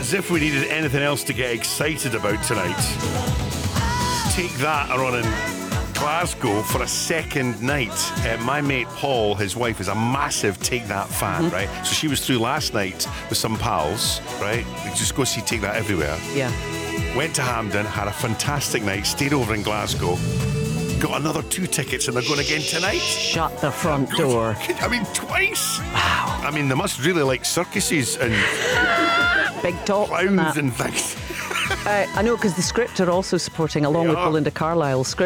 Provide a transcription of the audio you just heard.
As if we needed anything else to get excited about tonight. Take That are on in Glasgow for a second night. My mate Paul, his wife, is a massive Take That fan, right? So she was through last night with some pals, right? We just go see Take That everywhere. Yeah. Went to Hampden, had a fantastic night, stayed over in Glasgow. Got another 2 tickets and they're going again tonight. Shut the front door. I mean, twice. Wow. I mean, they must really like circuses and Big top and clowns that. and things. I know, because the Script are also supporting, along with Yeah. Belinda Carlisle. Script